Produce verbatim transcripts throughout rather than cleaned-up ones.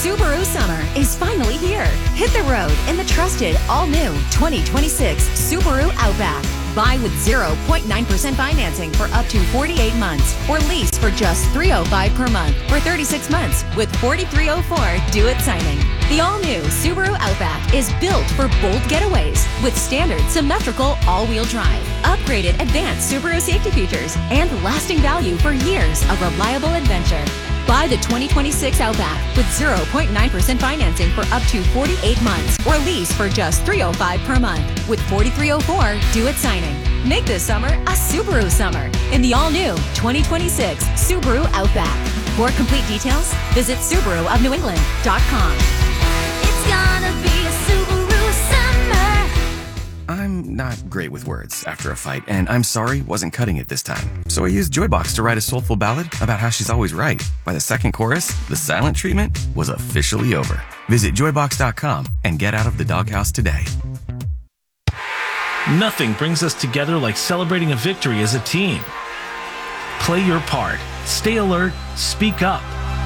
Subaru summer is finally here. Hit the road in the trusted all-new twenty twenty-six Subaru Outback. Buy with zero point nine percent financing for up to forty-eight months or lease for just three hundred five dollars per month for thirty-six months with forty-three oh four due at signing. The all-new Subaru Outback is built for bold getaways with standard symmetrical all-wheel drive, upgraded advanced Subaru safety features, and lasting value for years of reliable adventure. Buy the twenty twenty-six Outback with zero point nine percent financing for up to forty-eight months or lease for just three hundred five dollars per month with forty-three oh four due at signing. Make this summer a Subaru summer in the all-new twenty twenty-six Subaru Outback. For complete details, visit Subaru of New England dot com. It's gonna be a Subaru summer. I'm not great with words after a fight, and I'm sorry wasn't cutting it this time. So I used Joybox to write a soulful ballad about how she's always right. By the second chorus, the silent treatment was officially over. Visit joybox dot com and get out of the doghouse today. Nothing brings us together like celebrating a victory as a team. Play your part. Stay alert. Speak up.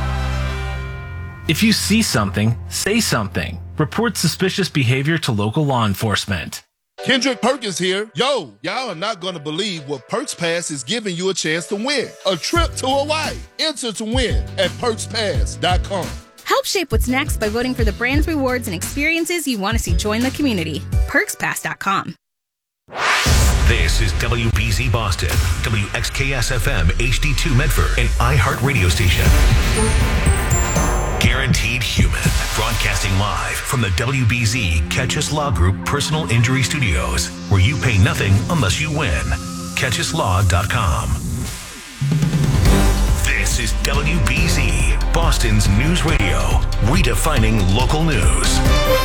If you see something, say something. Report suspicious behavior to local law enforcement. Kendrick Perkins here. Yo, y'all are not going to believe what Perks Pass is giving you a chance to win. A trip to Hawaii. Enter to win at perks pass dot com. Help shape what's next by voting for the brands, rewards, and experiences you want to see join the community. perks pass dot com. This is W B Z Boston, W X K S F M H D two Medford, an iHeart radio station. Guaranteed Human, broadcasting live from the W B Z Catch Us Law Group Personal Injury Studios, where you pay nothing unless you win. catch us law dot com. This is W B Z, Boston's news radio, redefining local news.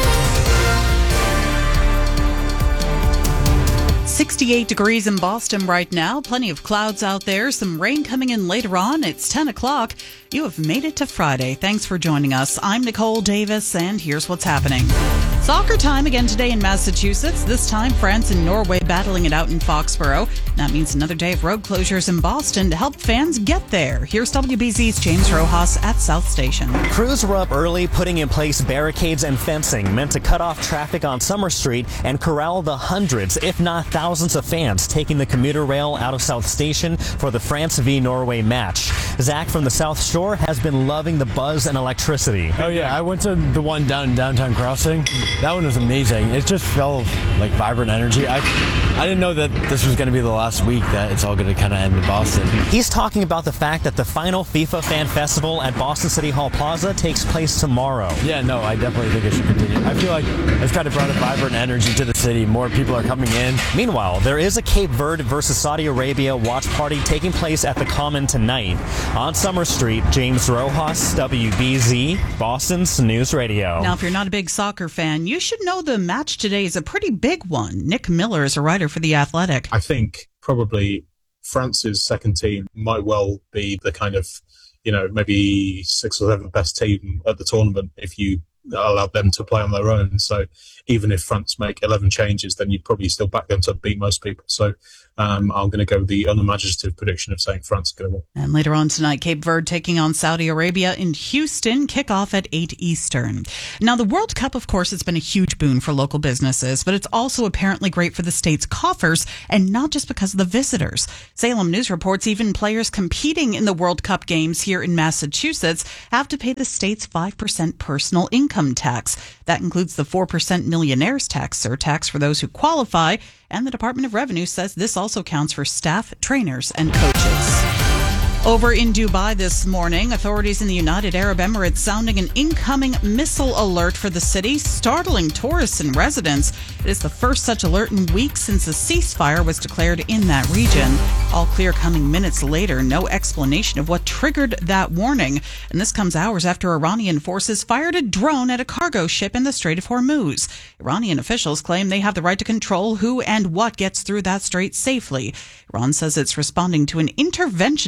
sixty-eight degrees in Boston right now. Plenty of clouds out there. Some rain coming in later on. It's ten o'clock. You have made it to Friday. Thanks for joining us. I'm Nicole Davis, and here's what's happening. Soccer time again today in Massachusetts. This time, France and Norway battling it out in Foxborough. That means another day of road closures in Boston to help fans get there. Here's W B Z's James Rojas at South Station. Crews were up early, putting in place barricades and fencing meant to cut off traffic on Summer Street and corral the hundreds, if not thousands of fans taking the commuter rail out of South Station for the France v Norway match. Zach from the South Shore has been loving the buzz and electricity. Oh yeah, I went to the one down in Downtown Crossing. That one was amazing. It just felt like vibrant energy. I I didn't know that this was going to be the last week that it's all going to kind of end in Boston. He's talking about the fact that the final FIFA Fan Festival at Boston City Hall Plaza takes place tomorrow. Yeah, no, I definitely think it should continue. I feel like it's kind of brought a vibrant energy to the city. More people are coming in. Meanwhile, there is a Cape Verde versus Saudi Arabia watch party taking place at the Common tonight. On Summer Street, James Rojas, W B Z, Boston's News Radio. Now, if you're not a big soccer fan, you should know the match today is a pretty big one. Nick Miller is a writer for The Athletic. I think probably France's second team might well be the kind of, you know, maybe sixth or seventh best team at the tournament if you allowed them to play on their own. So even if France make eleven changes, then you'd probably still back them to beat most people. So um, I'm going to go with the unimaginative prediction of saying France is going to win. And later on tonight, Cape Verde taking on Saudi Arabia in Houston, kickoff at eight Eastern. Now, the World Cup, of course, has been a huge boon for local businesses, but it's also apparently great for the state's coffers, and not just because of the visitors. Salem News reports even players competing in the World Cup games here in Massachusetts have to pay the state's five percent personal income tax. That includes the four percent millionaire's tax surtax for those who qualify, and the Department of Revenue says this also counts for staff, trainers, and coaches. Over in Dubai this morning, authorities in the United Arab Emirates sounding an incoming missile alert for the city, startling tourists and residents. It is the first such alert in weeks since a ceasefire was declared in that region. All clear coming minutes later, no explanation of what triggered that warning. And this comes hours after Iranian forces fired a drone at a cargo ship in the Strait of Hormuz. Iranian officials claim they have the right to control who and what gets through that strait safely. Iran says it's responding to an interventionist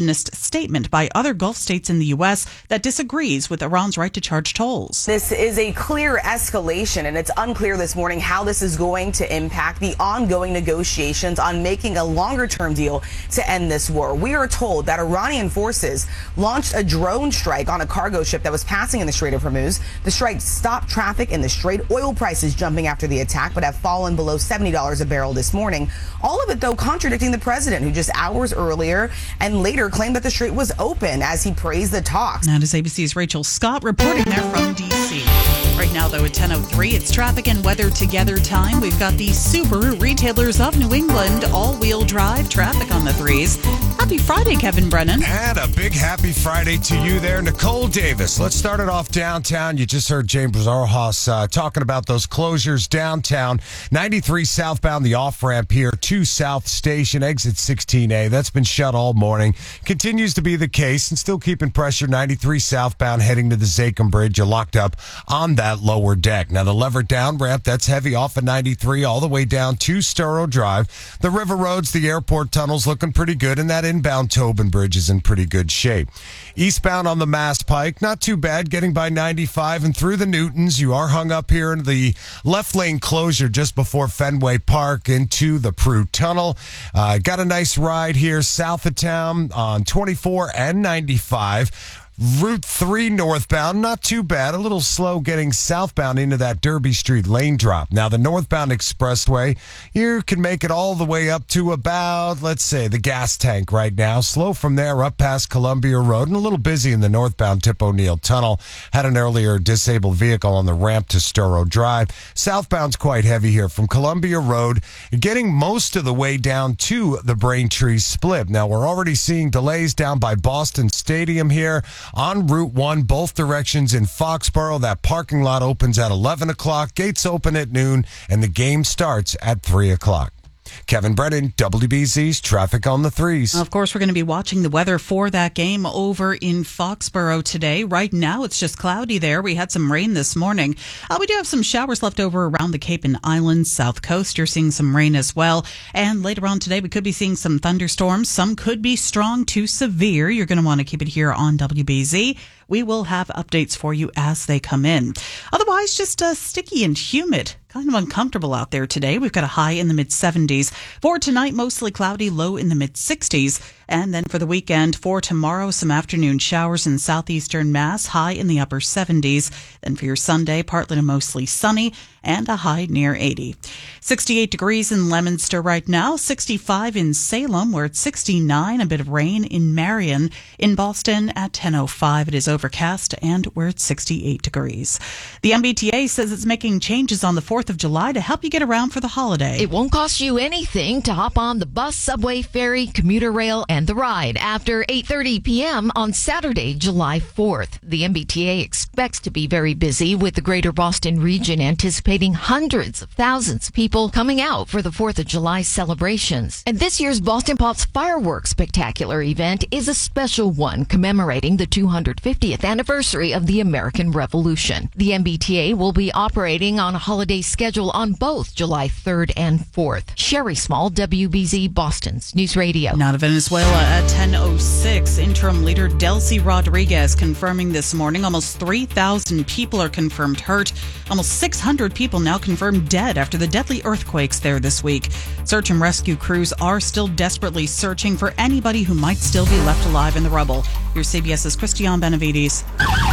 statement by other Gulf states in the U S that disagrees with Iran's right to charge tolls. This is a clear escalation, and it's unclear this morning how this is going to impact the ongoing negotiations on making a longer-term deal to end this war. We are told that Iranian forces launched a drone strike on a cargo ship that was passing in the Strait of Hormuz. The strike stopped traffic in the Strait. Oil prices jumping after the attack, but have fallen below seventy dollars a barrel this morning. All of it, though, contradicting the president, who just hours earlier and later claimed that the Strait was open as he praised the talks. That is A B C's Rachel Scott reporting there from D C. Right now, though, at ten oh three, it's traffic and weather together time. We've got the Subaru Retailers of New England all-wheel drive traffic on the threes. Happy Friday, Kevin Brennan. And a big happy Friday to you there, Nicole Davis. Let's start it off downtown. You just heard James Rojas uh, talking about those closures downtown. ninety-three southbound, the off-ramp here to South Station, exit sixteen A. That's been shut all morning. Continues to be the case and still keeping pressure. ninety-three southbound heading to the Zachem Bridge. You're locked up on that lower deck. Now, the lever down ramp, that's heavy off of ninety-three all the way down to Sturrow Drive. The river roads, the airport tunnels looking pretty good, and that inbound Tobin Bridge is in pretty good shape. Eastbound on the Mass Pike, not too bad, getting by ninety-five and through the Newtons. You are hung up here in the left lane closure just before Fenway Park into the Prue Tunnel. Uh, got a nice ride here south of town on twenty-four and ninety-five. Route three northbound, not too bad. A little slow getting southbound into that Derby Street lane drop. Now, the northbound expressway, you can make it all the way up to about, let's say, the gas tank right now. Slow from there up past Columbia Road and a little busy in the northbound Tip O'Neill Tunnel. Had an earlier disabled vehicle on the ramp to Sturrow Drive. Southbound's quite heavy here from Columbia Road, getting most of the way down to the Braintree Split. Now, we're already seeing delays down by Boston Stadium here. On Route one, both directions in Foxborough. That parking lot opens at eleven o'clock, gates open at noon, and the game starts at three o'clock. Kevin Brennan, W B Z's Traffic on the Threes. Of course, we're going to be watching the weather for that game over in Foxborough today. Right now, it's just cloudy there. We had some rain this morning. Uh, we do have some showers left over around the Cape and Islands, South Coast. You're seeing some rain as well. And later on today, we could be seeing some thunderstorms. Some could be strong to severe. You're going to want to keep it here on W B Z. We will have updates for you as they come in. Otherwise, just uh, sticky and humid. Kind of uncomfortable out there today. We've got a high in the mid seventies. For tonight, mostly cloudy, low in the mid sixties. And then for the weekend, for tomorrow, some afternoon showers in southeastern Mass, high in the upper seventies. Then for your Sunday, partly to mostly sunny and a high near eighty. sixty-eight degrees in Leominster right now, sixty-five in Salem, where it's sixty-nine, a bit of rain in Marion. In Boston at ten oh five, it is overcast and we're at sixty-eight degrees. The M B T A says it's making changes on the fourth of July to help you get around for the holiday. It won't cost you anything to hop on the bus, subway, ferry, commuter rail, and the ride after eight thirty p.m. on Saturday, July fourth. The M B T A expects to be very busy, with the greater Boston region anticipating hundreds of thousands of people coming out for the fourth of July celebrations. And this year's Boston Pops Fireworks Spectacular event is a special one commemorating the two hundred fiftieth anniversary of the American Revolution. The M B T A will be operating on a holiday schedule on both July third and fourth. Sherry Small, W B Z Boston's News Radio. Now to Venezuela at ten oh six. Interim leader Delcy Rodriguez confirming this morning almost three thousand people are confirmed hurt. Almost six hundred people now confirmed dead after the deadly earthquakes there this week. Search and rescue crews are still desperately searching for anybody who might still be left alive in the rubble. Here's CBS's Christiane Benavides.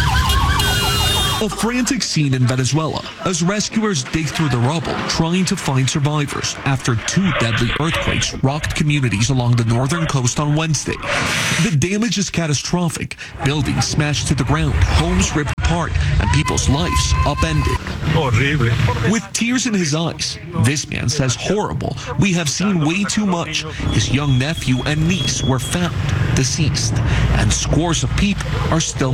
A frantic scene in Venezuela as rescuers dig through the rubble trying to find survivors after two deadly earthquakes rocked communities along the northern coast on Wednesday. The damage is catastrophic. Buildings smashed to the ground, homes ripped apart, and people's lives upended. Horrible. With tears in his eyes, this man says, "Horrible. We have seen way too much." His young nephew and niece were found deceased, and scores of people are still missing.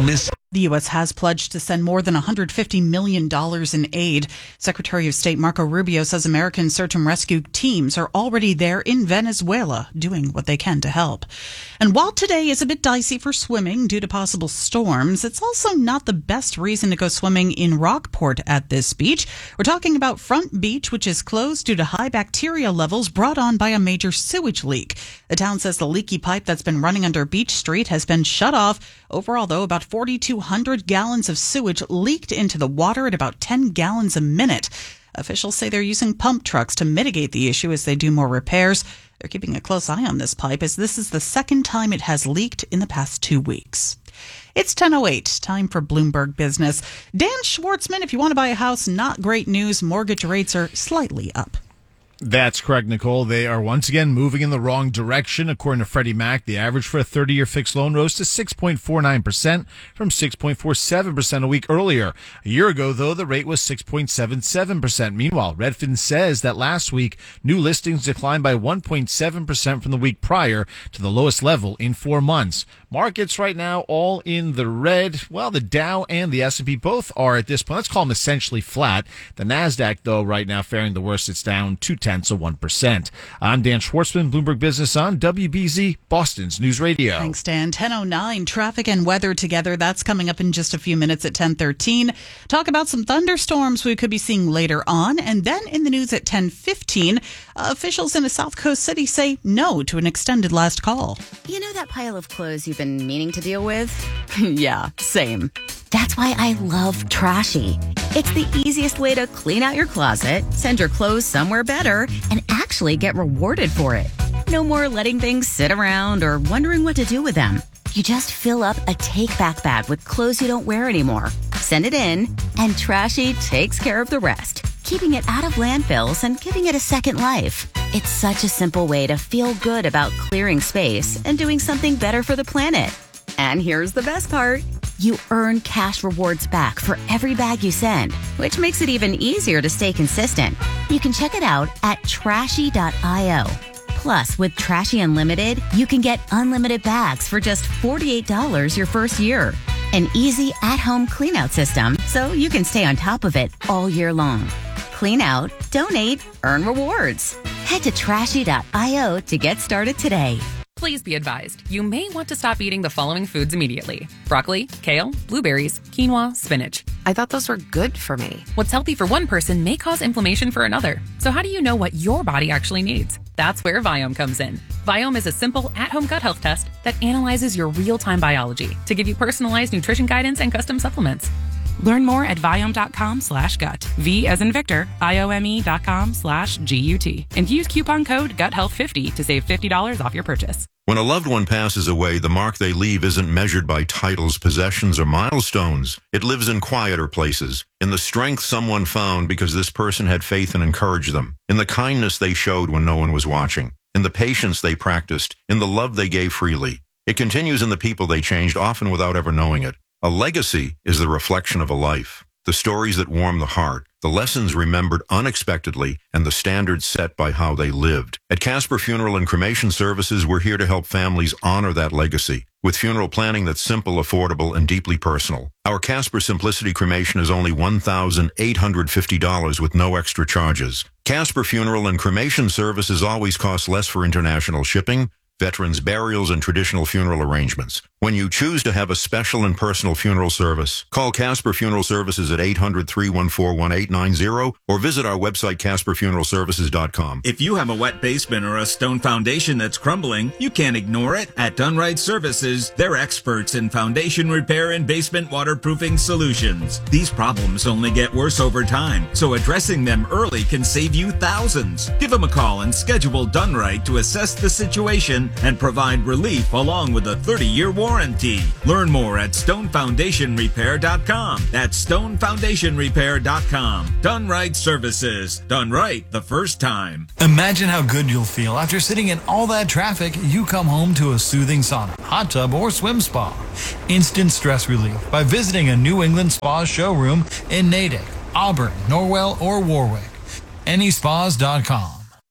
The U S has pledged to send more than one hundred fifty million dollars in aid. Secretary of State Marco Rubio says American search and rescue teams are already there in Venezuela doing what they can to help. And while today is a bit dicey for swimming due to possible storms, it's also not the best reason to go swimming in Rockport at this beach. We're talking about Front Beach, which is closed due to high bacteria levels brought on by a major sewage leak. The town says the leaky pipe that's been running under Beach Street has been shut off. Overall, though, about forty-two hundred gallons of sewage leaked into the water at about ten gallons a minute. Officials say they're using pump trucks to mitigate the issue as they do more repairs. They're keeping a close eye on this pipe as this is the second time it has leaked in the past two weeks. It's ten oh eight, time for Bloomberg Business. Dan Schwartzman, if you want to buy a house, not great news. Mortgage rates are slightly up. That's correct, Nicole. They are once again moving in the wrong direction. According to Freddie Mac, the average for a thirty-year fixed loan rose to six point four nine percent from six point four seven percent a week earlier. A year ago, though, the rate was six point seven seven percent. Meanwhile, Redfin says that last week, new listings declined by one point seven percent from the week prior to the lowest level in four months. Markets right now all in the red. Well, the Dow and the S and P both are at this point. Let's call them essentially flat. The NASDAQ, though, right now faring the worst. It's down two tenths of one percent. I'm Dan Schwartzman, Bloomberg Business on W B Z, Boston's News Radio. Thanks, Dan. ten oh nine, traffic and weather together. That's coming up in just a few minutes at ten thirteen. Talk about some thunderstorms we could be seeing later on. And then in the news at ten fifteen, uh, officials in a South Coast city say no to an extended last call. You know that pile of clothes you've been meaning to deal with? Yeah, same. That's why I love Trashy. It's the easiest way to clean out your closet, send your clothes somewhere better, and actually get rewarded for it. No more letting things sit around or wondering what to do with them. You just fill up a take-back bag with clothes you don't wear anymore. Send it in, and Trashy takes care of the rest, keeping it out of landfills and giving it a second life. It's such a simple way to feel good about clearing space and doing something better for the planet. And here's the best part. You earn cash rewards back for every bag you send, which makes it even easier to stay consistent. You can check it out at trashy dot io. Plus, with Trashy Unlimited, you can get unlimited bags for just forty-eight dollars your first year. An easy at-home clean-out system so you can stay on top of it all year long. Clean out, donate, earn rewards. Head to trashy dot io to get started today. Please be advised, you may want to stop eating the following foods immediately. Broccoli, kale, blueberries, quinoa, spinach. I thought those were good for me. What's healthy for one person may cause inflammation for another. So how do you know what your body actually needs? That's where Viome comes in. Viome is a simple at-home gut health test that analyzes your real-time biology to give you personalized nutrition guidance and custom supplements. Learn more at Viome.com slash gut. V as in Victor, I-O-M-E dot com slash G-U-T. And use coupon code gut health fifty to save fifty dollars off your purchase. When a loved one passes away, the mark they leave isn't measured by titles, possessions, or milestones. It lives in quieter places, in the strength someone found because this person had faith and encouraged them, in the kindness they showed when no one was watching, in the patience they practiced, in the love they gave freely. It continues in the people they changed, often without ever knowing it. A legacy is the reflection of a life, the stories that warm the heart, the lessons remembered unexpectedly, and the standards set by how they lived. At Casper Funeral and Cremation Services, we're here to help families honor that legacy with funeral planning that's simple, affordable, and deeply personal. Our Casper Simplicity Cremation is only one thousand eight hundred fifty dollars with no extra charges. Casper Funeral and Cremation Services always cost less for international shipping, veterans' burials, and traditional funeral arrangements. When you choose to have a special and personal funeral service, call Casper Funeral Services at eight hundred, three one four, one eight nine zero or visit our website, casper funeral services dot com. If you have a wet basement or a stone foundation that's crumbling, you can't ignore it. At Dunright Services, they're experts in foundation repair and basement waterproofing solutions. These problems only get worse over time, so addressing them early can save you thousands. Give them a call and schedule Dunright to assess the situation and provide relief along with a thirty-year warranty. Learn more at stone foundation repair dot com. That's stone foundation repair dot com. Done Right Services. Done right the first time. Imagine how good you'll feel after sitting in all that traffic. You come home to a soothing sauna, hot tub, or swim spa. Instant stress relief by visiting a New England spa showroom in Natick, Auburn, Norwell, or Warwick. any spas dot com.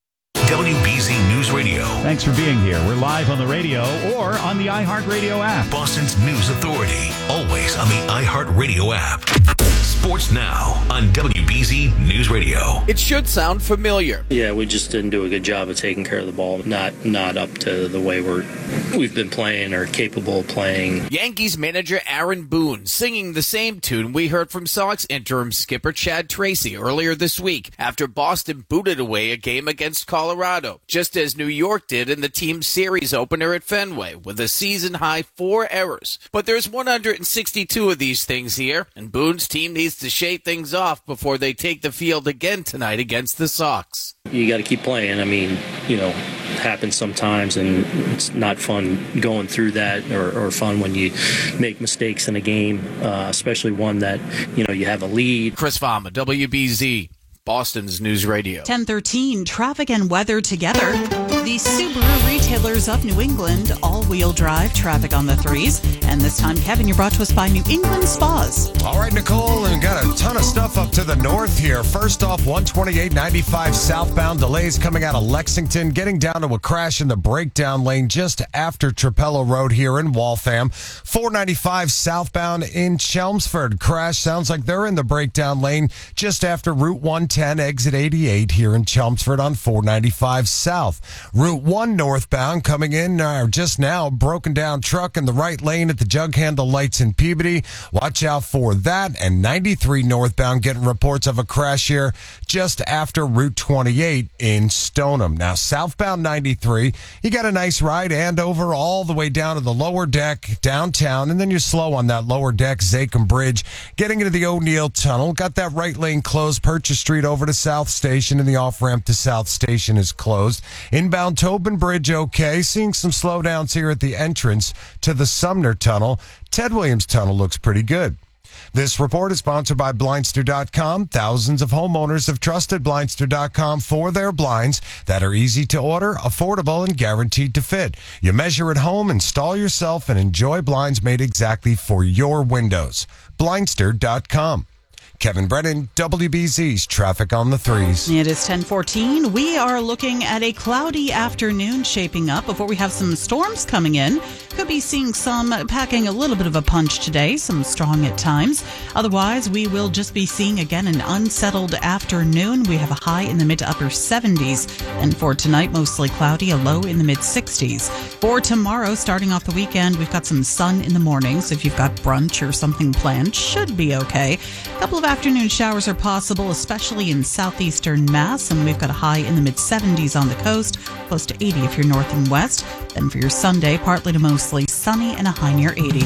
W B Z News Radio. Thanks for being here. We're live on the radio or on the iHeartRadio app. Boston's News Authority. Always on the iHeartRadio app. Sports Now on W B Z News Radio. It should sound familiar. Yeah, we just didn't do a good job of taking care of the ball. Not not up to the way we're we've been playing or capable of playing. Yankees manager Aaron Boone singing the same tune we heard from Sox interim skipper Chad Tracy earlier this week after Boston booted away a game against Colorado, just as New York did in the team's series opener at Fenway with a season-high four errors. But there's one hundred sixty-two of these things here, and Boone's team needs to shake things off before they take the field again tonight against the Sox. You got to keep playing. I mean, you know, it happens sometimes, and it's not fun going through that, or, or fun when you make mistakes in a game, uh, especially one that, you know, you have a lead. Chris Fama, W B Z, Boston's News Radio. ten thirteen, traffic and weather together. The Subaru retailers of New England, all-wheel drive traffic on the threes. And this time, Kevin, you're brought to us by New England Spas. All right, Nicole, and got a ton of stuff up to the north here. First off, one twenty-eight ninety-five southbound delays coming out of Lexington, getting down to a crash in the breakdown lane just after Trapello Road here in Waltham. four ninety-five southbound in Chelmsford. Crash sounds like they're in the breakdown lane just after Route one ten, exit eighty-eight here in Chelmsford on four ninety-five south. Route one northbound coming in uh, just now, broken down truck in the right lane at the jug handle lights in Peabody. Watch out for that. And ninety-three northbound getting reports of a crash here just after Route twenty-eight in Stoneham. Now, southbound ninety-three, you got a nice ride and over all the way down to the lower deck downtown, and then you're slow on that lower deck, Zachem Bridge, getting into the O'Neill Tunnel. Got that right lane closed, Purchase Street over to South Station, and the off-ramp to South Station is closed. Inbound Tobin Bridge, okay. Seeing some slowdowns here at the entrance to the Sumner Tunnel. Ted Williams Tunnel looks pretty good. This report is sponsored by Blindster dot com. Thousands of homeowners have trusted Blindster dot com for their blinds that are easy to order, affordable, and guaranteed to fit. You measure at home, install yourself, and enjoy blinds made exactly for your windows. Blindster dot com. Kevin Brennan, W B Z's Traffic on the Threes. It is ten fourteen. We are looking at a cloudy afternoon shaping up before we have some storms coming in. Could be seeing some packing a little bit of a punch today, some strong at times. Otherwise, we will just be seeing again an unsettled afternoon. We have a high in the mid to upper seventies. And for tonight, mostly cloudy, a low in the mid sixties. For tomorrow, starting off the weekend, we've got some sun in the morning. So if you've got brunch or something planned, should be okay. A couple of afternoon showers are possible, especially in southeastern Mass, and we've got a high in the mid seventies on the coast, close to eighty if you're north and west. Then for your Sunday, partly to mostly sunny and a high near eighty.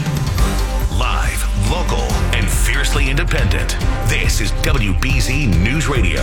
Live, local, and fiercely independent. This is W B Z News Radio.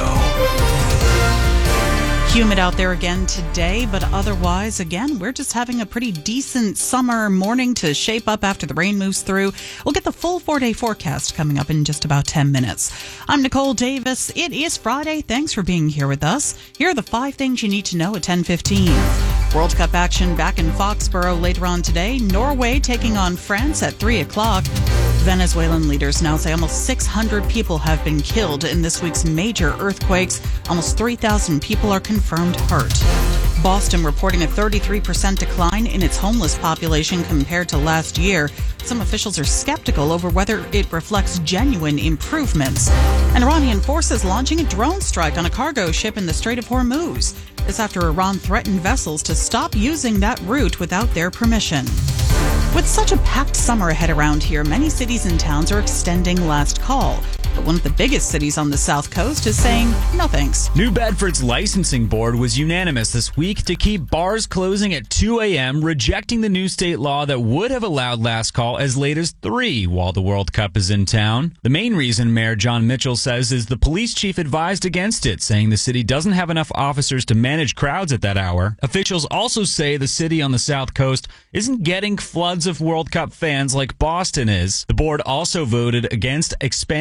Humid out there again today, but otherwise, again, we're just having a pretty decent summer morning to shape up after the rain moves through. We'll get the full four-day forecast coming up in just about ten minutes. I'm Nicole Davis. It is Friday. Thanks for being here with us. Here are the five things you need to know at ten fifteen. World Cup action back in Foxborough later on today. Norway taking on France at three o'clock. Venezuelan leaders now say almost six hundred people have been killed in this week's major earthquakes. Almost three thousand people are confirmed hurt. Boston reporting a thirty-three percent decline in its homeless population compared to last year. Some officials are skeptical over whether it reflects genuine improvements. And Iranian forces launching a drone strike on a cargo ship in the Strait of Hormuz. This after Iran threatened vessels to stop using that route without their permission. With such a packed summer ahead around here, many cities and towns are extending last call. But one of the biggest cities on the South Coast is saying no thanks. New Bedford's licensing board was unanimous this week to keep bars closing at two a.m., rejecting the new state law that would have allowed last call as late as three while the World Cup is in town. The main reason, Mayor John Mitchell says, is the police chief advised against it, saying the city doesn't have enough officers to manage crowds at that hour. Officials also say the city on the South Coast isn't getting floods of World Cup fans like Boston is. The board also voted against expanding out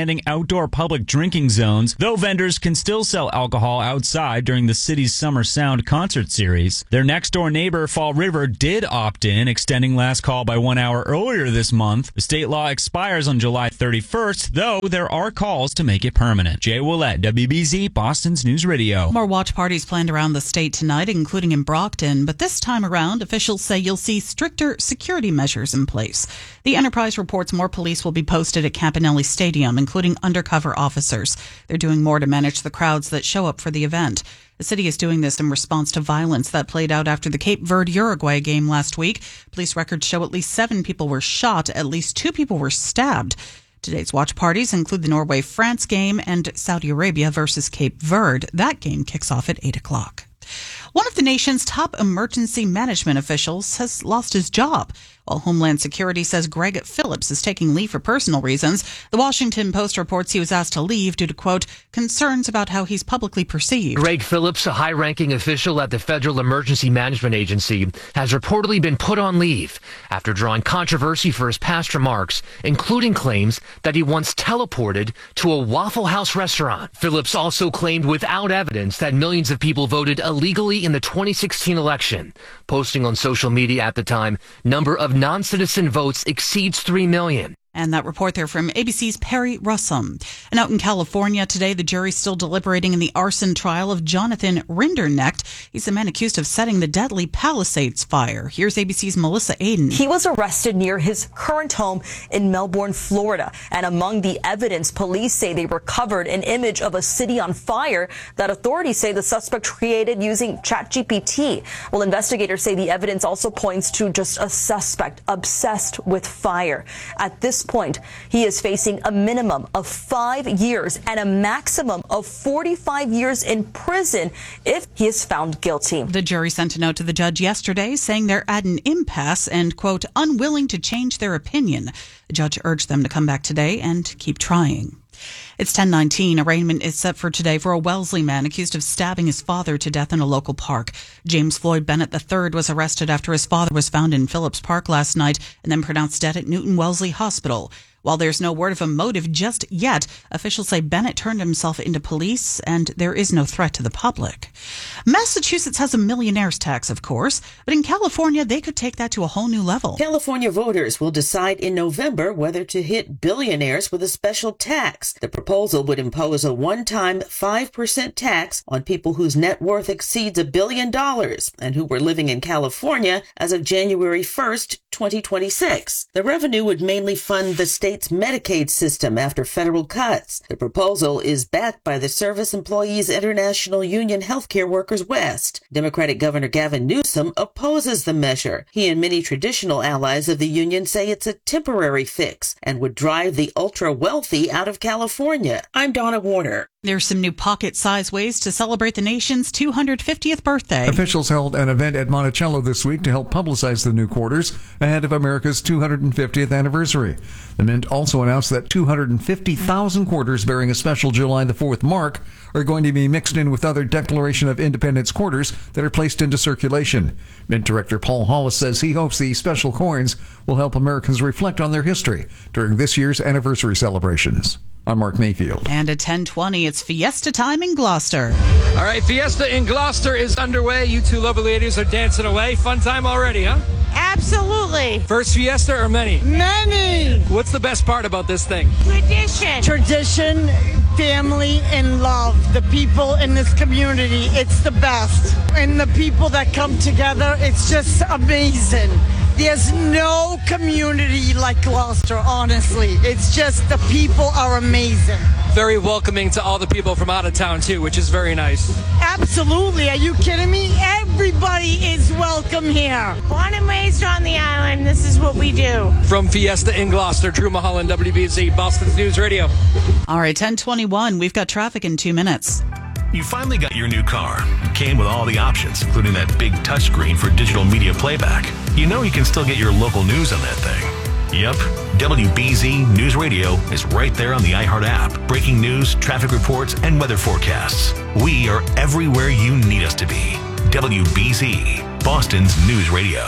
outdoor public drinking zones, though vendors can still sell alcohol outside during the city's Summer Sound concert series. Their next-door neighbor, Fall River, did opt in, extending last call by one hour earlier this month. The state law expires on July thirty-first, though there are calls to make it permanent. Jay Willett, W B Z, Boston's News Radio. More watch parties planned around the state tonight, including in Brockton, but this time around, officials say you'll see stricter security measures in place. The Enterprise reports more police will be posted at Campanelli Stadium, including undercover officers. They're doing more to manage the crowds that show up for the event. The city is doing this in response to violence that played out after the Cape Verde-Uruguay game last week. Police records show at least seven people were shot, at least two people were stabbed. Today's watch parties include the Norway-France game and Saudi Arabia versus Cape Verde. That game kicks off at eight o'clock. One of the nation's top emergency management officials has lost his job. While Homeland Security says Greg Phillips is taking leave for personal reasons, the Washington Post reports he was asked to leave due to, quote, concerns about how he's publicly perceived. Greg Phillips, a high-ranking official at the Federal Emergency Management Agency, has reportedly been put on leave after drawing controversy for his past remarks, including claims that he once teleported to a Waffle House restaurant. Phillips also claimed without evidence that millions of people voted illegally in the twenty sixteen election, posting on social media at the time, number of non-citizen votes exceeds three million. And that report there from A B C's Perry Russum. And out in California today, the jury's still deliberating in the arson trial of Jonathan Rinderknecht. He's the man accused of setting the deadly Palisades fire. Here's A B C's Melissa Aden. He was arrested near his current home in Melbourne, Florida. And among the evidence, police say they recovered an image of a city on fire that authorities say the suspect created using ChatGPT. Well, investigators say the evidence also points to just a suspect obsessed with fire. At this point, he is facing a minimum of five years and a maximum of forty-five years in prison if he is found guilty. The jury sent a note to the judge yesterday saying they're at an impasse and, quote, unwilling to change their opinion. The judge urged them to come back today and keep trying. It's ten nineteen. Arraignment is set for today for a Wellesley man accused of stabbing his father to death in a local park. James Floyd Bennett the third was arrested after his father was found in Phillips Park last night and then pronounced dead at Newton Wellesley Hospital. While there's no word of a motive just yet, officials say Bennett turned himself into police and there is no threat to the public. Massachusetts has a millionaire's tax, of course, but in California, they could take that to a whole new level. California voters will decide in November whether to hit billionaires with a special tax. The proposal would impose a one-time five percent tax on people whose net worth exceeds a billion dollars and who were living in California as of January first, twenty twenty-six. The revenue would mainly fund the state's Medicaid system after federal cuts. The proposal is backed by the Service Employees International Union Healthcare Workers West. Democratic Governor Gavin Newsom opposes the measure. He and many traditional allies of the union say it's a temporary fix and would drive the ultra-wealthy out of California. I'm Donna Warner. There's some new pocket-sized ways to celebrate the nation's two hundred fiftieth birthday. Officials held an event at Monticello this week to help publicize the new quarters ahead of America's two hundred fiftieth anniversary. The Mint also announced that two hundred fifty thousand quarters bearing a special July the fourth mark are going to be mixed in with other Declaration of Independence quarters that are placed into circulation. Mint Director Paul Hollis says he hopes the special coins will help Americans reflect on their history during this year's anniversary celebrations. I'm Mark Mayfield. And at ten twenty, it's Fiesta time in Gloucester. All right, Fiesta in Gloucester is underway. You two lovely ladies are dancing away. Fun time already, huh? Absolutely. First Fiesta or many? Many. What's the best part about this thing? Tradition. Tradition, family, and love. The people in this community, it's the best. And the people that come together, it's just amazing. There's no community like Gloucester, honestly. It's just the people are amazing. Very welcoming to all the people from out of town, too, which is very nice. Absolutely. Are you kidding me? Everybody is welcome here. Born and raised on the island, this is what we do. From Fiesta in Gloucester, Drew Mulholland, W B Z, Boston's News Radio. All right, ten twenty-one. We've got traffic in two minutes. You finally got your new car. It came with all the options, including that big touchscreen for digital media playback. You know you can still get your local news on that thing. Yep, W B Z News Radio is right there on the iHeart app. Breaking news, traffic reports, and weather forecasts. We are everywhere you need us to be. W B Z, Boston's News Radio.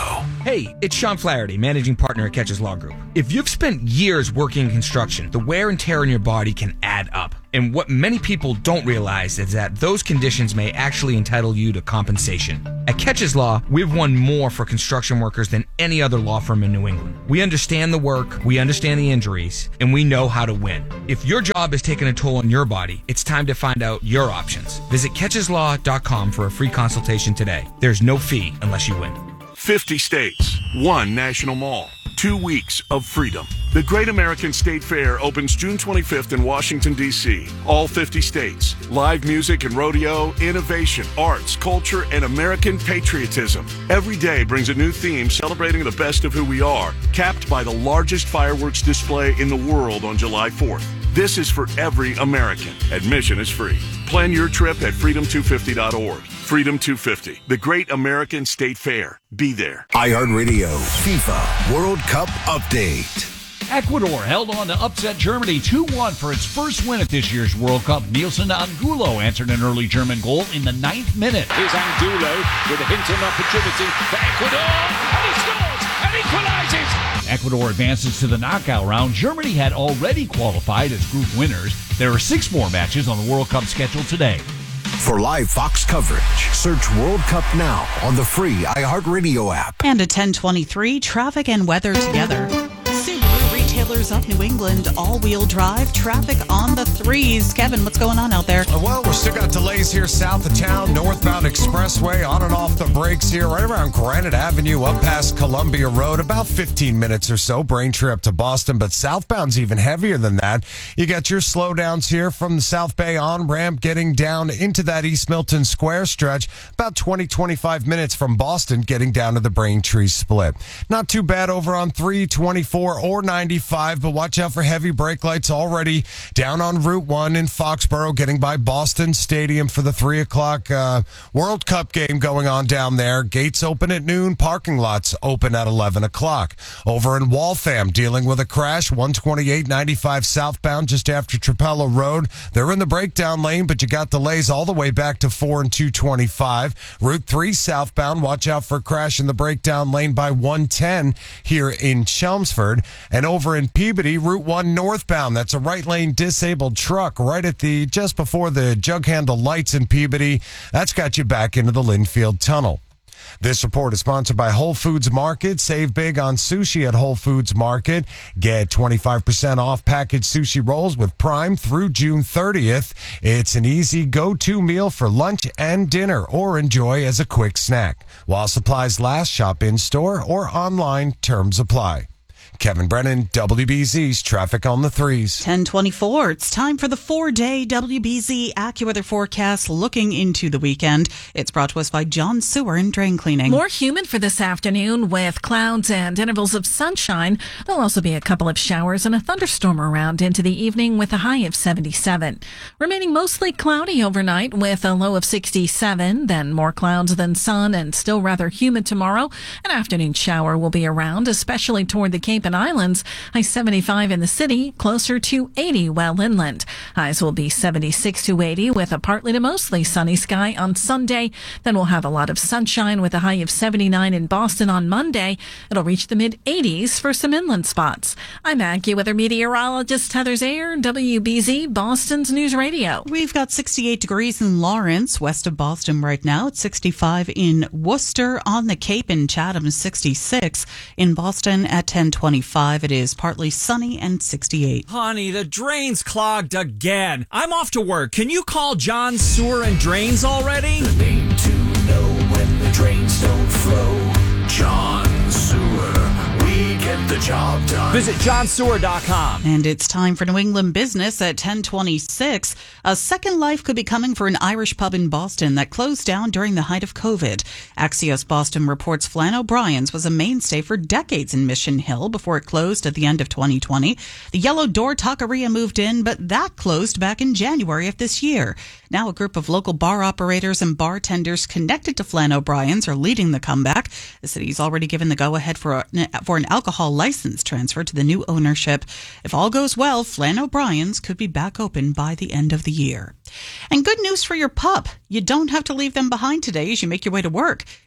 Hey, it's Sean Flaherty, managing partner at Catches Law Group. If you've spent years working in construction, the wear and tear on your body can add up. And what many people don't realize is that those conditions may actually entitle you to compensation. At Catches Law, we've won more for construction workers than any other law firm in New England. We understand the work, we understand the injuries, and we know how to win. If your job is taking a toll on your body, it's time to find out your options. Visit catches law dot com for a free consultation today. There's no fee unless you win. fifty states, one national mall, two weeks of freedom. The Great American State Fair opens June twenty-fifth in Washington, D C All fifty states. Live music and rodeo, innovation, arts, culture, and American patriotism. Every day brings a new theme celebrating the best of who we are, capped by the largest fireworks display in the world on July fourth. This is for every American. Admission is free. Plan your trip at freedom two fifty dot org. Freedom two fifty, the Great American State Fair. Be there. iHeartRadio FIFA World Cup Update. Ecuador held on to upset Germany two one for its first win at this year's World Cup. Nielsen Angulo answered an early German goal in the ninth minute. Here's Angulo with a Hinton opportunity for Ecuador, and he scores and equalizes. Ecuador advances to the knockout round. Germany had already qualified as group winners. There are six more matches on the World Cup schedule today. For live Fox coverage, search World Cup now on the free iHeartRadio app. And at ten twenty-three, traffic and weather together. Subaru retailers of New England, all-wheel drive, traffic on the threes. Kevin, what's going on out there? Well, we've still got delays here south of town, northbound expressway, on and off the brakes here, right around Granite Avenue, up past Columbia Road, about fifteen minutes or so, Braintree up to Boston, but southbound's even heavier than that. You got your slowdowns here from the South Bay on-ramp getting down into that East Milton Square stretch, about twenty, twenty-five minutes from Boston getting down to the Braintree split. Not too bad over on three twenty-four or ninety-five, but watch out for heavy brake lights already down on Route one in Foxborough, getting by Boston Stadium for the three o'clock uh, World Cup game going on down there. Gates open at noon, parking lots open at eleven o'clock. Over in Waltham, dealing with a crash, one twenty-eight ninety-five southbound just after Trapello Road. They're in the breakdown lane, but you got delays all the way back to four and two twenty-five. Route three southbound, watch out for a crash in the breakdown lane by one ten here in Chelmsford. And over in Peabody, Route one northbound, that's a right lane disabled truck right at the, just before the jug handle lights in Peabody. That's got you back into the Linfield Tunnel. This report is sponsored by Whole Foods Market. Save big on sushi at Whole Foods Market. Get twenty-five percent off packaged sushi rolls with Prime through June thirtieth. It's an easy go-to meal for lunch and dinner, or enjoy as a quick snack. While supplies last, shop in-store or online. Terms apply. Kevin Brennan, W B Z's Traffic on the Threes. ten twenty-four. It's time for the four-day W B Z AccuWeather forecast looking into the weekend. It's brought to us by John Sewer and Drain Cleaning. More humid for this afternoon with clouds and intervals of sunshine. There'll also be a couple of showers and a thunderstorm around into the evening with a high of seventy-seven. Remaining mostly cloudy overnight with a low of sixty-seven. Then more clouds than sun and still rather humid tomorrow. An afternoon shower will be around, especially toward the Cape and Islands. High seventy-five in the city, closer to eighty well inland. Highs will be seventy-six to eighty with a partly to mostly sunny sky on Sunday. Then we'll have a lot of sunshine with a high of seventy-nine in Boston on Monday. It'll reach the mid eighties for some inland spots. I'm AccuWeather meteorologist Heather Zayer, W B Z Boston's News Radio. We've got sixty-eight degrees in Lawrence, west of Boston right now. It's sixty-five in Worcester, on the Cape in Chatham, sixty-six. In Boston at ten twenty-five, it is partly sunny and sixty-eight. Honey, the drain's clogged again. I'm off to work. Can you call John Sewer and Drains already? The name to know when the drains don't flow. John Sewer. We get the job done. Visit john sewer dot com. And it's time for New England Business at ten twenty-six. A second life could be coming for an Irish pub in Boston that closed down during the height of COVID. Axios Boston reports Flann O'Brien's was a mainstay for decades in Mission Hill before it closed at the end of twenty twenty. The Yellow Door Taqueria moved in, but that closed back in January of this year. Now a group of local bar operators and bartenders connected to Flann O'Brien's are leading the comeback. The city's already given the go-ahead for, a, for an alcohol license transfer to the new ownership. If all goes well, Flann O'Brien's could be back open by the end of the year. And good news for your pup. You don't have to leave them behind today as you make your way to work.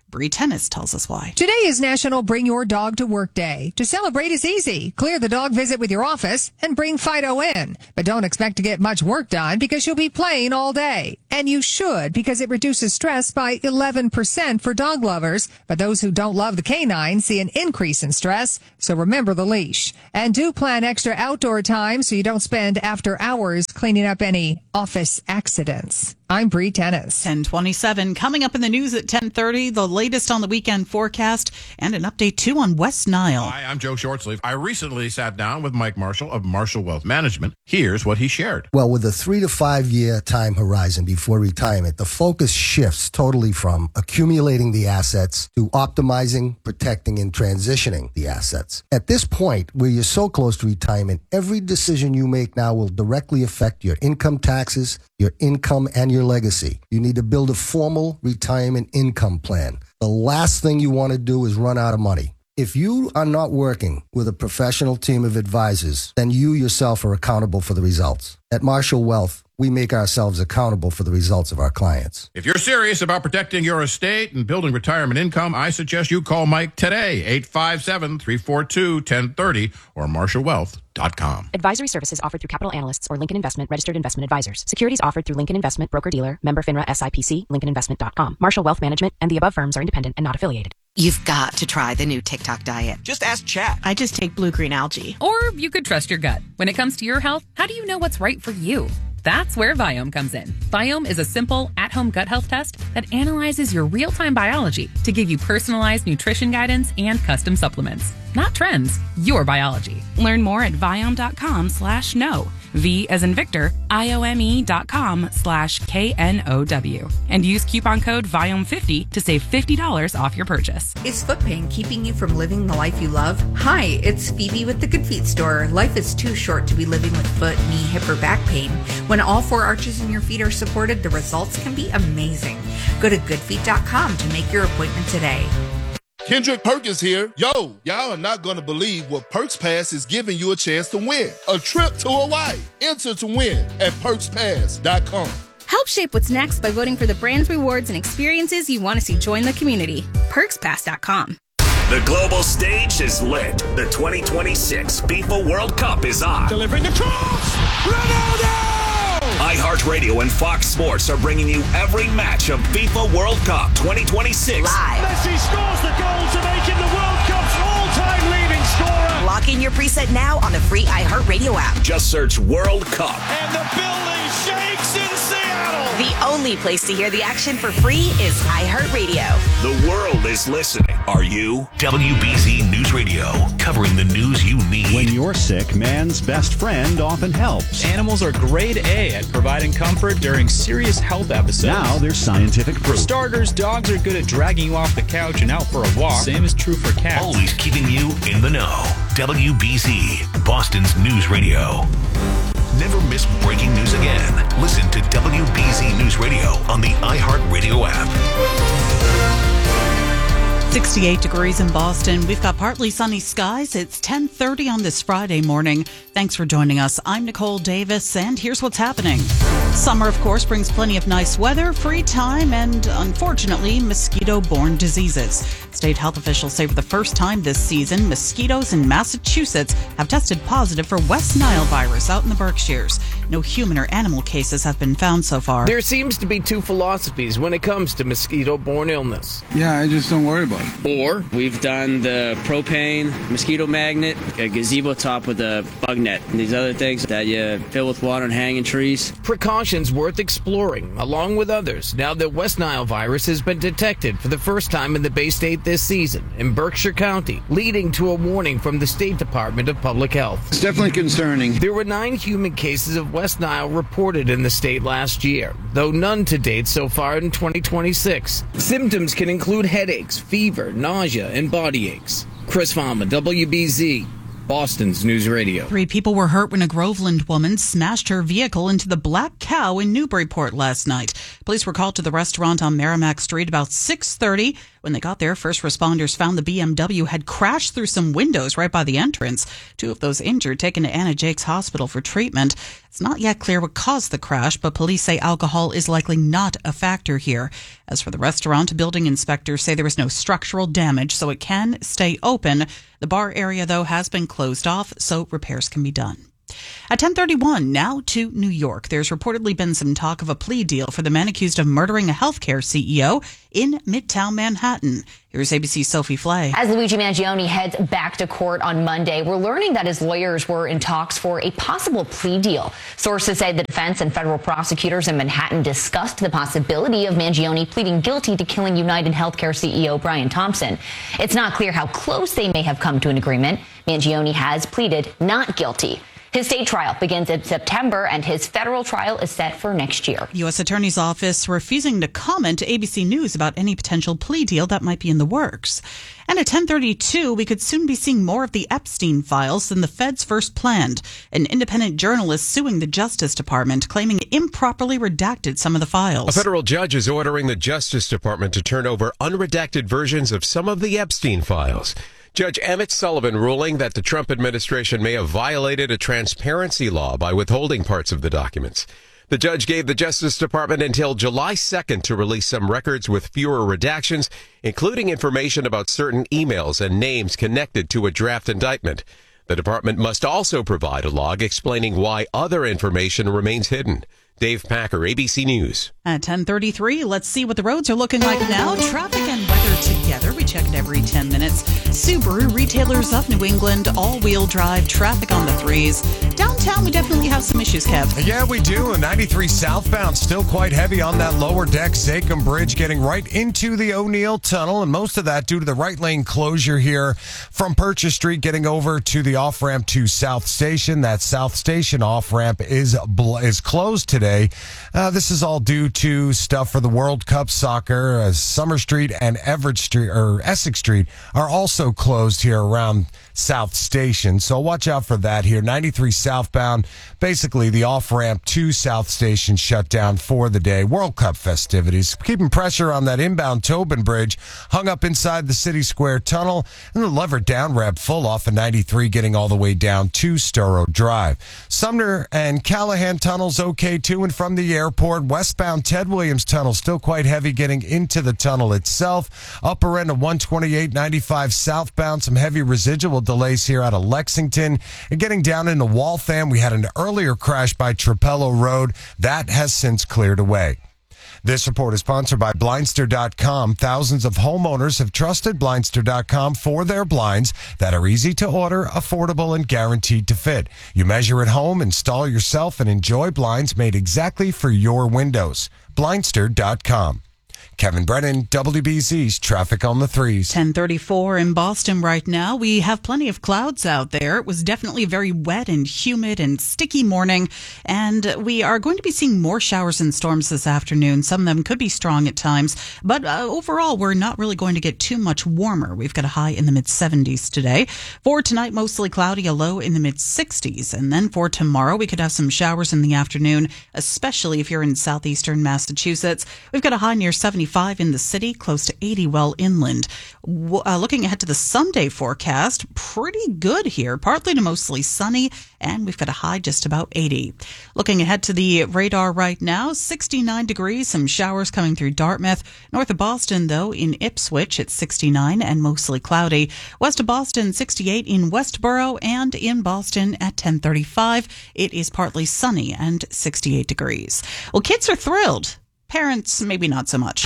Bree Tennis tells us why. Today is National Bring Your Dog to Work Day. To celebrate is easy. Clear the dog visit with your office and bring Fido in. But don't expect to get much work done because you'll be playing all day. And you should, because it reduces stress by eleven percent for dog lovers. But those who don't love the canine see an increase in stress. So remember the leash. And do plan extra outdoor time so you don't spend after hours cleaning up any office accidents. I'm Bree Tennis. ten twenty-seven. Coming up in the news at ten thirty, the latest on the weekend forecast and an update, too, on West Nile. Hi, I'm Joe Shortsleeve. I recently sat down with Mike Marshall of Marshall Wealth Management. Here's what he shared. Well, with a three to five year time horizon before retirement, the focus shifts totally from accumulating the assets to optimizing, protecting, and transitioning the assets. At this point, where you're so close to retirement, every decision you make now will directly affect your income taxes, your income, and your legacy. You need to build a formal retirement income plan. The last thing you want to do is run out of money. If you are not working with a professional team of advisors, then you yourself are accountable for the results. At Marshall Wealth, we make ourselves accountable for the results of our clients. If you're serious about protecting your estate and building retirement income, I suggest you call Mike today, eight five seven, three four two, one zero three zero or marshall wealth dot com. Advisory services offered through Capital Analysts or Lincoln Investment Registered Investment Advisors. Securities offered through Lincoln Investment Broker-Dealer, member FINRA S I P C, lincoln investment dot com. Marshall Wealth Management and the above firms are independent and not affiliated. You've got to try the new TikTok diet. Just ask Chat. I just take blue-green algae. Or you could trust your gut. When it comes to your health, how do you know what's right for you? That's where Viome comes in. Viome is a simple, at-home gut health test that analyzes your real-time biology to give you personalized nutrition guidance and custom supplements. Not trends, your biology. Learn more at Viome.com slash no. V as in Victor, I-O-M-E dot com slash K N O W. And use coupon code Viome fifty to save fifty dollars off your purchase. Is foot pain keeping you from living the life you love? Hi, it's Phoebe with the Good Feet store. Life is too short to be living with foot, knee, hip, or back pain. When all four arches in your feet are supported, the results can be amazing. Go to good feet dot com to make your appointment today. Kendrick Perkins here. Yo, y'all are not going to believe what Perks Pass is giving you a chance to win. A trip to Hawaii. Enter to win at perks pass dot com. Help shape what's next by voting for the brands, rewards, and experiences you want to see join the community. perks pass dot com. The global stage is lit. The twenty twenty-six FIFA World Cup is on. Delivering the cross! Ronaldo! iHeartRadio and Fox Sports are bringing you every match of FIFA World Cup twenty twenty-six. Live. Messi scores the goal to make him the World Cup's all-time leading scorer. Lock in your preset now on the free iHeartRadio app. Just search World Cup. And the building shakes in Seattle. The only place to hear the action for free is iHeartRadio. The world is listening. Are you? W B Z News Radio, covering the news you need. When you're sick, man's best friend often helps. Animals are grade A at providing comfort during serious health episodes. Now there's scientific proof. For starters, dogs are good at dragging you off the couch and out for a walk. Same is true for cats. Always keeping you in the know. W B Z, Boston's News Radio. Never miss breaking news again. Listen to W B Z News Radio on the iHeartRadio app. sixty-eight degrees in Boston. We've got partly sunny skies. It's ten thirty on this Friday morning. Thanks for joining us. I'm Nicole Davis, and here's what's happening. Summer, of course, brings plenty of nice weather, free time, and unfortunately, mosquito-borne diseases. State health officials say for the first time this season, mosquitoes in Massachusetts have tested positive for West Nile virus out in the Berkshires. No human or animal cases have been found so far. There seems to be two philosophies when it comes to mosquito-borne illness. Yeah, I just don't worry about it. Or we've done the propane, mosquito magnet, a gazebo top with a bug net, and these other things that you fill with water and hang in trees. Precautions worth exploring, along with others, now that West Nile virus has been detected for the first time in the Bay State this season in Berkshire County, leading to a warning from the State Department of Public Health. It's definitely concerning. There were nine human cases of West Nile reported in the state last year, though none to date so far in twenty twenty-six. Symptoms can include headaches, fever, nausea, and body aches. Chris Fama, W B Z, Boston's News Radio. Three people were hurt when a Groveland woman smashed her vehicle into the Black Cow in Newburyport last night. Police were called to the restaurant on Merrimack Street about six thirty. When they got there, first responders found the B M W had crashed through some windows right by the entrance. Two of those injured taken to Anna Jakes Hospital for treatment. It's not yet clear what caused the crash, but police say alcohol is likely not a factor here. As for the restaurant, building inspectors say there was no structural damage, so it can stay open. The bar area, though, has been closed off, so repairs can be done. At ten thirty-one, now to New York. There's reportedly been some talk of a plea deal for the man accused of murdering a healthcare C E O in Midtown Manhattan. Here's A B C's Sophie Flay. As Luigi Mangione heads back to court on Monday, we're learning that his lawyers were in talks for a possible plea deal. Sources say the defense and federal prosecutors in Manhattan discussed the possibility of Mangione pleading guilty to killing United Healthcare C E O Brian Thompson. It's not clear how close they may have come to an agreement. Mangione has pleaded not guilty. His state trial begins in September, and his federal trial is set for next year. U S Attorney's Office refusing to comment to A B C News about any potential plea deal that might be in the works. And at ten thirty-two, we could soon be seeing more of the Epstein files than the feds first planned. An independent journalist suing the Justice Department, claiming it improperly redacted some of the files. A federal judge is ordering the Justice Department to turn over unredacted versions of some of the Epstein files. Judge Emmett Sullivan ruling that the Trump administration may have violated a transparency law by withholding parts of the documents. The judge gave the Justice Department until July second to release some records with fewer redactions, including information about certain emails and names connected to a draft indictment. The department must also provide a log explaining why other information remains hidden. Dave Packer, A B C News. At ten thirty-three, let's see what the roads are looking like now. Traffic and weather together. We check it every ten minutes. Subaru, retailers of New England, all-wheel drive, traffic on the threes. Downtown, we definitely have some issues, Kev. Yeah, we do. ninety-three southbound, still quite heavy on that lower deck. Zachem Bridge getting right into the O'Neill Tunnel, and most of that due to the right lane closure here from Purchase Street getting over to the off-ramp to South Station. That South Station off-ramp is, bl- is closed today. Uh, this is all due to stuff for the World Cup soccer. Uh, Summer Street and Everett Street or Essex Street are also closed here around South Station. So watch out for that here. ninety-three southbound, basically the off-ramp to South Station shut down for the day. World Cup festivities. Keeping pressure on that inbound Tobin Bridge hung up inside the City Square Tunnel, and the lever down ramp full off of ninety-three getting all the way down to Storrow Drive. Sumner and Callahan Tunnels okay to and from the airport. Westbound Ted Williams Tunnel still quite heavy getting into the tunnel itself. Upper end of one twenty-eight ninety-five southbound, some heavy residual delays here out of Lexington. And getting down into Waltham, we had an earlier crash by Trapello Road. That has since cleared away. This report is sponsored by Blindster dot com. Thousands of homeowners have trusted Blindster dot com for their blinds that are easy to order, affordable, and guaranteed to fit. You measure at home, install yourself, and enjoy blinds made exactly for your windows. Blindster dot com. Kevin Brennan, W B Z's Traffic on the Threes. ten thirty-four in Boston right now. We have plenty of clouds out there. It was definitely a very wet and humid and sticky morning, and we are going to be seeing more showers and storms this afternoon. Some of them could be strong at times, but uh, overall, we're not really going to get too much warmer. We've got a high in the mid-seventies today. For tonight, mostly cloudy, a low in the mid-sixties. And then for tomorrow, we could have some showers in the afternoon, especially if you're in southeastern Massachusetts. We've got a high near seventy-five in the city, close to eighty well inland. Uh, looking ahead to the Sunday forecast, pretty good here. Partly to mostly sunny, and we've got a high just about eighty. Looking ahead to the radar right now, sixty-nine degrees, some showers coming through Dartmouth. North of Boston, though, in Ipswich, it's sixty-nine and mostly cloudy. West of Boston, sixty-eight in Westboro, and in Boston at ten thirty-five, it is partly sunny and sixty-eight degrees. Well, kids are thrilled. Parents, maybe not so much.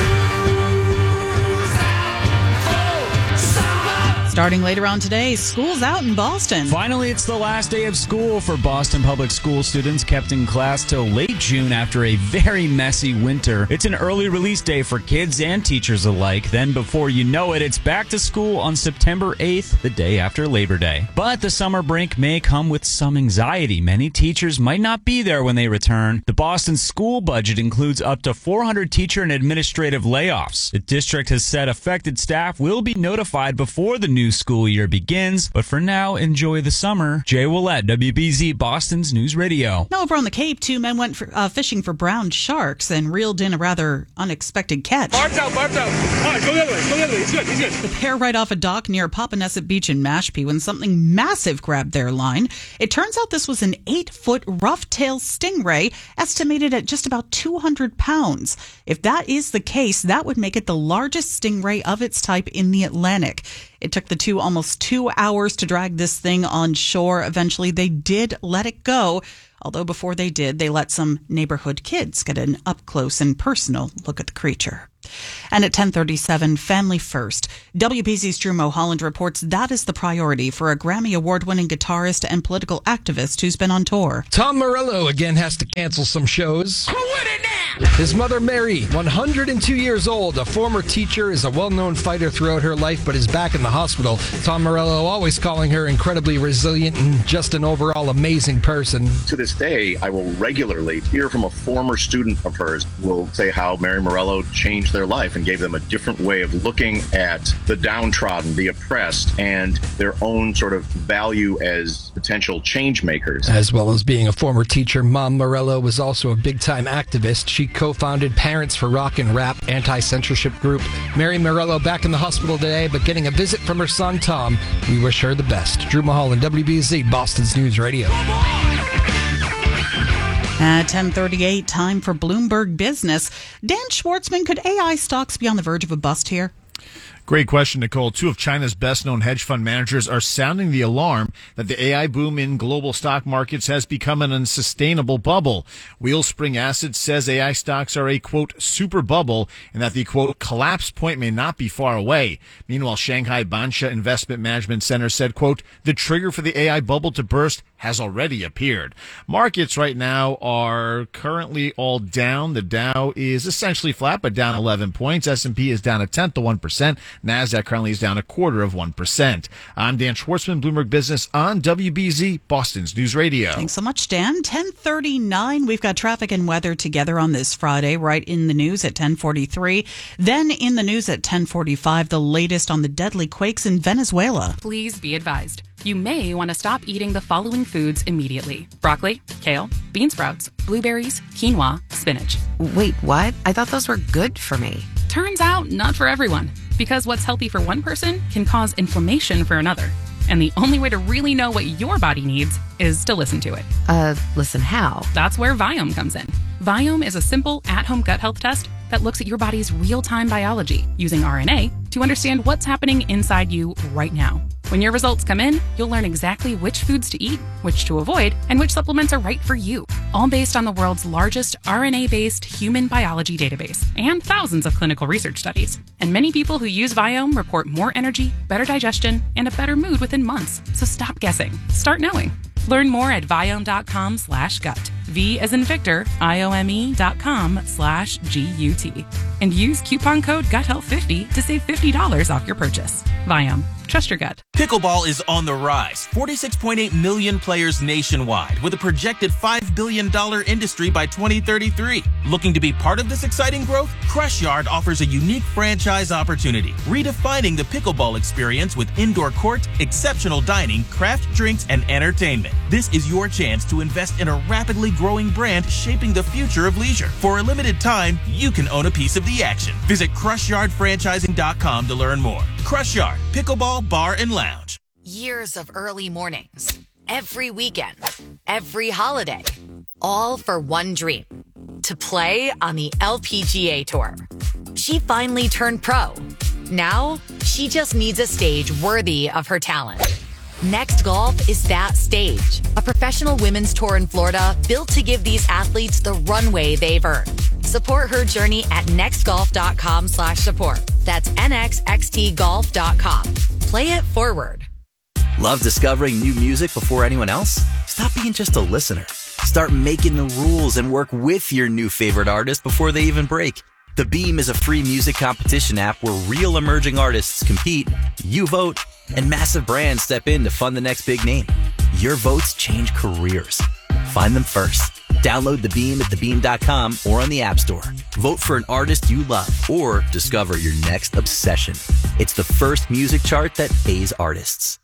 Starting later on today, school's out in Boston. Finally, it's the last day of school for Boston Public School students kept in class till late June after a very messy winter. It's an early release day for kids and teachers alike. Then before you know it, it's back to school on September eighth, the day after Labor Day. But the summer break may come with some anxiety. Many teachers might not be there when they return. The Boston school budget includes up to four hundred teacher and administrative layoffs. The district has said affected staff will be notified before the new new school year begins. But for now, enjoy the summer. Jay Willett, W B Z Boston's News Radio. Now over on the Cape, two men went for, uh, fishing for brown sharks and reeled in a rather unexpected catch. Barb's out, Barb's out. All right, go the other way, go the other way. He's good, he's good. The pair right off a dock near Papaneset Beach in Mashpee when something massive grabbed their line. It turns out this was an eight-foot rough-tailed stingray, estimated at just about two hundred pounds. If that is the case, that would make it the largest stingray of its type in the Atlantic. It took the two almost two hours to drag this thing on shore. Eventually, they did let it go. Although before they did, they let some neighborhood kids get an up-close and personal look at the creature. And at ten thirty-seven, Family First. W B Z's Drew Mulholland reports that is the priority for a Grammy Award-winning guitarist and political activist who's been on tour. Tom Morello again has to cancel some shows. His mother, Mary, one hundred two years old, a former teacher, is a well-known fighter throughout her life, but is back in the hospital. Tom Morello always calling her incredibly resilient and just an overall amazing person. To this day, I will regularly hear from a former student of hers who will say how Mary Morello changed their life and gave them a different way of looking at the downtrodden, the oppressed, and their own sort of value as potential change makers. As well as being a former teacher, Mom Morello was also a big-time activist. She co-founded Parents for Rock and Rap, anti-censorship group. Mary Morello back in the hospital today, but getting a visit from her son, Tom. We wish her the best. Drew Mulholland, W B Z, Boston's News Radio. At ten thirty-eight, time for Bloomberg Business. Dan Schwartzman, could A I stocks be on the verge of a bust here? Great question, Nicole. Two of China's best-known hedge fund managers are sounding the alarm that the A I boom in global stock markets has become an unsustainable bubble. Wellspring Assets says A I stocks are a, quote, super bubble and that the, quote, collapse point may not be far away. Meanwhile, Shanghai Bansha Investment Management Center said, quote, the trigger for the A I bubble to burst has already appeared. Markets right now are currently all down. The Dow is essentially flat, but down eleven points. S and P is down a tenth of one percent. NASDAQ currently is down a quarter of one percent. I'm Dan Schwartzman, Bloomberg Business on W B Z, Boston's News Radio. Thanks so much, Dan. ten thirty-nine, we've got traffic and weather together on this Friday, right in the news at ten forty-three. Then in the news at ten forty-five, the latest on the deadly quakes in Venezuela. Please be advised. You may want to stop eating the following foods immediately. Broccoli, kale, bean sprouts, blueberries, quinoa, spinach. Wait, what? I thought those were good for me. Turns out, not for everyone. Because what's healthy for one person can cause inflammation for another. And the only way to really know what your body needs is to listen to it. Uh, listen how? That's where Viome comes in. Viome is a simple at-home gut health test that looks at your body's real-time biology using R N A to understand what's happening inside you right now. When your results come in, you'll learn exactly which foods to eat, which to avoid, and which supplements are right for you. All based on the world's largest R N A-based human biology database and thousands of clinical research studies. And many people who use Viome report more energy, better digestion, and a better mood within months. So stop guessing. Start knowing. Learn more at Viome.com slash gut. V as in Victor, I-O-M-E dot com slash G-U-T. And use coupon code gut health fifty to save fifty dollars off your purchase. Viome. Trust your gut. Pickleball is on the rise. forty-six point eight million players nationwide with a projected five billion dollars industry by twenty thirty-three. Looking to be part of this exciting growth? Crush Yard offers a unique franchise opportunity, redefining the pickleball experience with indoor court, exceptional dining, craft drinks, and entertainment. This is your chance to invest in a rapidly growing brand shaping the future of leisure. For a limited time, you can own a piece of the action. Visit crush yard franchising dot com to learn more. Crush Yard, Pickleball Bar and Lounge. Years of early mornings, every weekend, every holiday, all for one dream, to play on the L P G A Tour. She finally turned pro. Now, she just needs a stage worthy of her talent. Next Golf is that stage, a professional women's tour in Florida built to give these athletes the runway they've earned. Support her journey at nextgolf.com slash support. That's N X X T golf dot com. Play it forward. Love discovering new music before anyone else? Stop being just a listener. Start making the rules and work with your new favorite artist before they even break. The Beam is a free music competition app where real emerging artists compete, you vote, and massive brands step in to fund the next big name. Your votes change careers. Find them first. Download The Beam at the beam dot com or on the App Store. Vote for an artist you love or discover your next obsession. It's the first music chart that pays artists.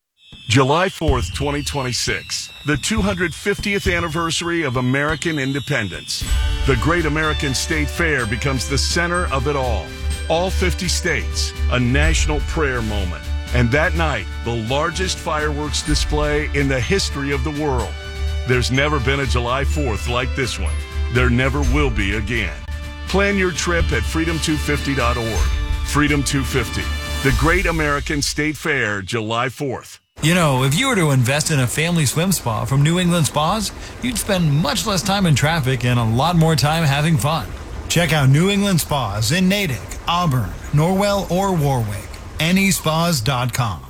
July fourth, twenty twenty-six, the two hundred fiftieth anniversary of American independence. The Great American State Fair becomes the center of it all. All fifty states, a national prayer moment. And that night, the largest fireworks display in the history of the world. There's never been a July fourth like this one. There never will be again. Plan your trip at freedom two fifty dot org. Freedom two fifty, the Great American State Fair, July fourth. You know, if you were to invest in a family swim spa from New England Spas, you'd spend much less time in traffic and a lot more time having fun. Check out New England Spas in Natick, Auburn, Norwell, or Warwick. any spas dot com.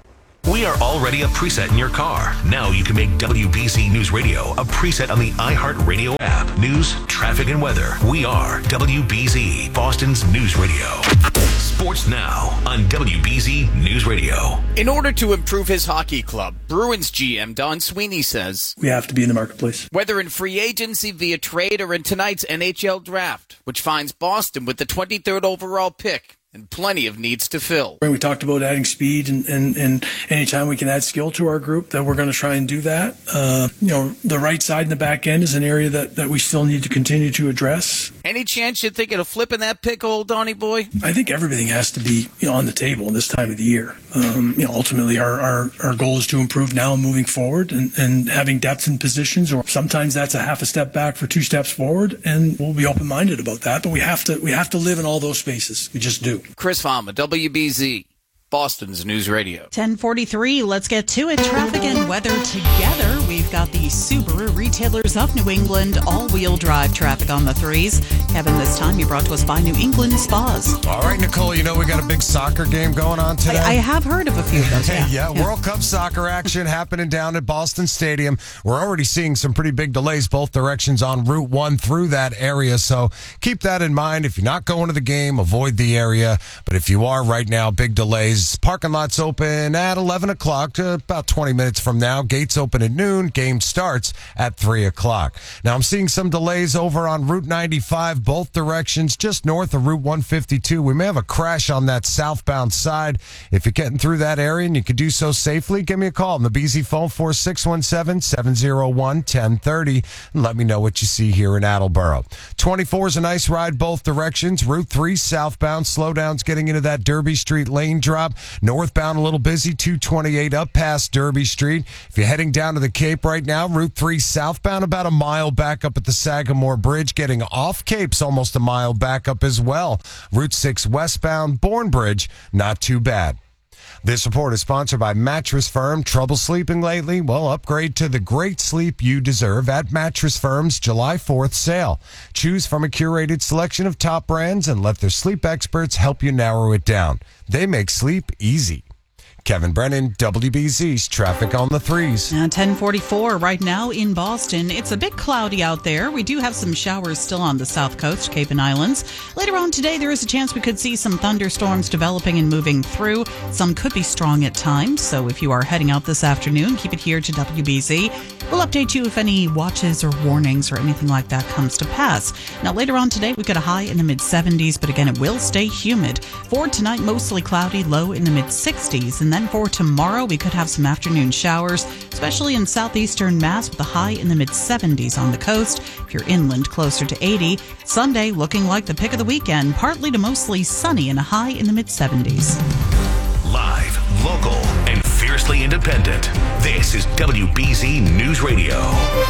We are already a preset in your car. Now you can make W B Z News Radio a preset on the iHeartRadio app. News, traffic, and weather. We are W B Z, Boston's news radio. Sports now on W B Z News Radio. In order to improve his hockey club, Bruins G M Don Sweeney says, we have to be in the marketplace. Whether in free agency, via trade, or in tonight's N H L draft, which finds Boston with the twenty-third overall pick and plenty of needs to fill. We talked about adding speed, and, and, and anytime we can add skill to our group, that we're going to try and do that. Uh, you know, the right side and the back end is an area that, that we still need to continue to address. Any chance you're thinking of flipping that pick, old Donnie boy? I think everything has to be, you know, on the table this time of the year. Um, you know, ultimately our, our, our goal is to improve now and moving forward, and, and having depth in positions, or sometimes that's a half a step back for two steps forward, and we'll be open-minded about that. But we have to we have to live in all those spaces. We just do. Chris Farmer, W B Z, Boston's News Radio. ten forty-three, let's get to it. Traffic and weather together. We've got the Subaru Retailers of New England all-wheel drive traffic on the threes. Kevin, this time you're brought to us by New England Spas. All right, Nicole, you know we got a big soccer game going on today. I, I have heard of a few of those, yeah. yeah, yeah, World Cup soccer action happening down at Boston Stadium. We're already seeing some pretty big delays both directions on Route one through that area, so keep that in mind. If you're not going to the game, avoid the area. But if you are right now, big delays. Parking lots open at eleven o'clock, to about twenty minutes from now. Gates open at noon. Game starts at three o'clock. Now, I'm seeing some delays over on Route ninety-five, both directions, just north of Route one fifty-two. We may have a crash on that southbound side. If you're getting through that area and you can do so safely, give me a call on the B Z phone, four six one seven, seven zero one, one zero three zero, and let me know what you see here in Attleboro. twenty-four is a nice ride both directions. Route three southbound, slowdowns getting into that Derby Street lane drop. Northbound a little busy, two twenty-eight up past Derby Street. If you're heading down to the Cape right now, Route three southbound about a mile back up at the Sagamore Bridge. Getting off Cape's almost a mile back up as well. Route six westbound, Bourne Bridge, not too bad. This report is sponsored by Mattress Firm. Trouble sleeping lately? Well, upgrade to the great sleep you deserve at Mattress Firm's July fourth sale. Choose from a curated selection of top brands and let their sleep experts help you narrow it down. They make sleep easy. Kevin Brennan, W B Z's Traffic on the Threes. Now, ten forty-four right now in Boston. It's a bit cloudy out there. We do have some showers still on the south coast, Cape and Islands. Later on today, there is a chance we could see some thunderstorms developing and moving through. Some could be strong at times, so if you are heading out this afternoon, keep it here to W B Z. We'll update you if any watches or warnings or anything like that comes to pass. Now, later on today, we got a high in the mid seventies, but again, it will stay humid. For tonight, mostly cloudy, low in the mid sixties. And then for tomorrow, we could have some afternoon showers, especially in southeastern Mass with a high in the mid seventies on the coast. If you're inland, closer to eighty. Sunday, looking like the pick of the weekend, partly to mostly sunny and a high in the mid seventies. Live, local, and fiercely independent. This is W B Z News Radio.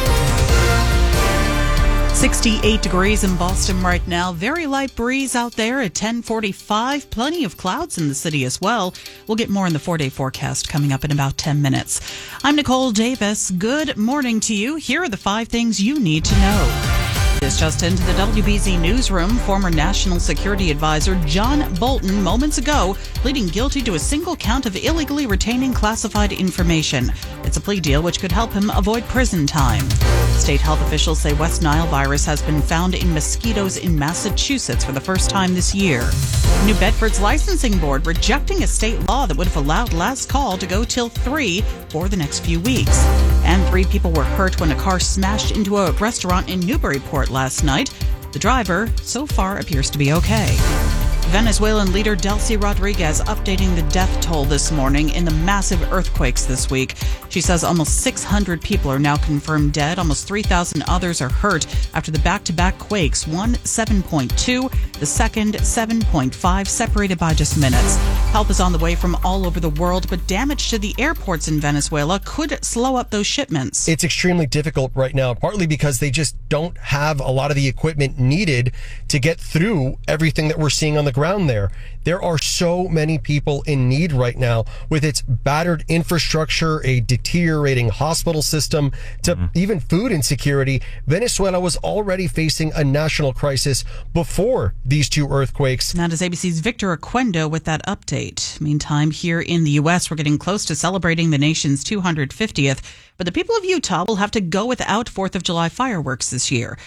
sixty-eight degrees in Boston right now. Very light breeze out there at ten forty-five. Plenty of clouds in the city as well. We'll get more in the four-day forecast coming up in about ten minutes. I'm Nicole Davis. Good morning to you. Here are the five things you need to know. This just into the W B Z newsroom. Former National Security Advisor John Bolton moments ago pleading guilty to a single count of illegally retaining classified information. It's a plea deal which could help him avoid prison time. State health officials say West Nile virus has been found in mosquitoes in Massachusetts for the first time this year. New Bedford's licensing board rejecting a state law that would have allowed last call to go till three for the next few weeks. And three people were hurt when a car smashed into a restaurant in Newburyport last night. The driver, so far, appears to be okay. Venezuelan leader Delcy Rodriguez updating the death toll this morning in the massive earthquakes this week. She says almost six hundred people are now confirmed dead. Almost three thousand others are hurt after the back-to-back quakes. One seven point two, the second seven point five, separated by just minutes. Help is on the way from all over the world, but damage to the airports in Venezuela could slow up those shipments. It's extremely difficult right now, partly because they just don't have a lot of the equipment needed to get through everything that we're seeing on the ground there. There are so many people in need right now with its battered infrastructure, a deteriorating hospital system, to mm. even food insecurity. Venezuela was already facing a national crisis before these two earthquakes. That is A B C's Victor Oquendo with that update. Meantime, here in the U S, we're getting close to celebrating the nation's two hundred fiftieth, but the people of Utah will have to go without fourth of July fireworks this year.